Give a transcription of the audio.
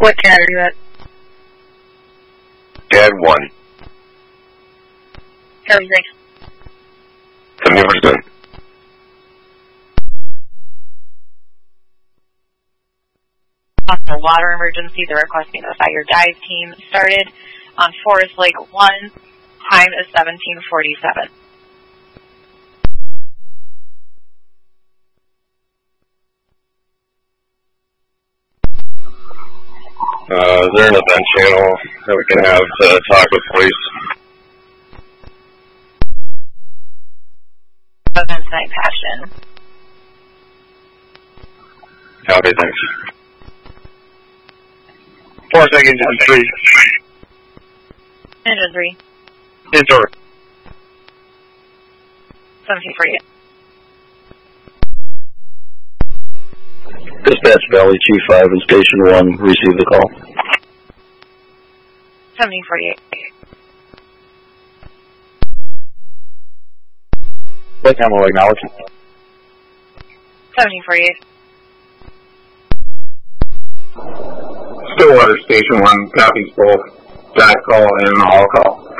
What CAD are you at? CAD 1. 76. 70%. A water emergency. They're requesting that a fire dive team started on Forest Lake 1. Time is 17:47. Is there an event channel that we can have to talk with police? Events Night Passion. Copy, thanks. 4 seconds, Engine 3. Engine 3. Indoor. 17:48. Dispatch Valley Chief 5 and Station 1 received the call. 17:48. Lake Ammo acknowledged. 17:48. Stillwater Station 1 copies both back call and all call.